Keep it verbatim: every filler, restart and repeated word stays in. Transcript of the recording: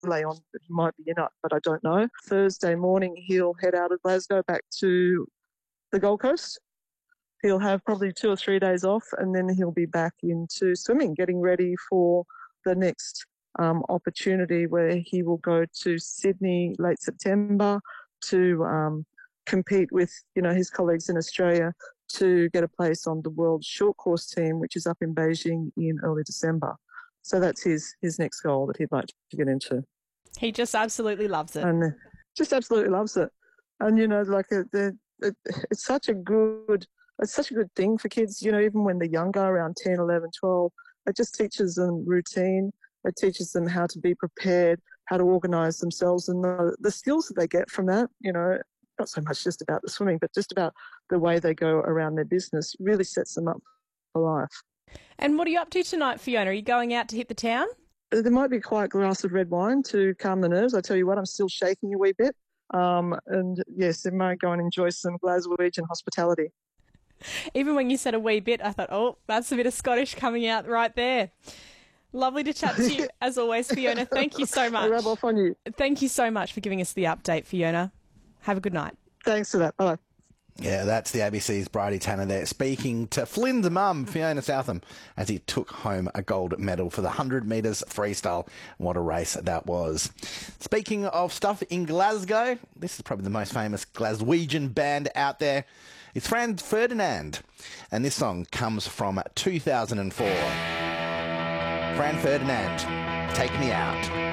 lay on that he might be in it, but I don't know. Thursday morning, he'll head out of Glasgow back to the Gold Coast. He'll have probably two or three days off, and then he'll be back into swimming, getting ready for the next um, opportunity where he will go to Sydney late September to um, compete with, you know, his colleagues in Australia to get a place on the world short course team, which is up in Beijing in early December. So that's his his next goal that he'd like to get into. He just absolutely loves it. And just absolutely loves it. And, you know, like it, it, it, it's such a good, it's such a good thing for kids, you know, even when they're younger, around ten, eleven, twelve, it just teaches them routine. It teaches them how to be prepared, how to organise themselves, and the, the skills that they get from that, you know, not so much just about the swimming, but just about the way they go around their business really sets them up for life. And what are you up to tonight, Fiona? Are you going out to hit the town? There might be a quiet glass of red wine to calm the nerves. I tell you what, I'm still shaking a wee bit. Um, and yes, I might go and enjoy some Glaswegian hospitality. Even when you said a wee bit, I thought, oh, that's a bit of Scottish coming out right there. Lovely to chat to you, as always, Fiona. Thank you so much. I rub off on you. Thank you so much for giving us the update, Fiona. Have a good night. Thanks for that. Bye-bye. Yeah, that's the A B C's Bridie Tanner there, speaking to Flynn's mum, Fiona Southam, as he took home a gold medal for the one hundred metres freestyle. What a race that was. Speaking of stuff in Glasgow, this is probably the most famous Glaswegian band out there. It's Franz Ferdinand, and this song comes from two thousand four. Franz Ferdinand, Take Me Out.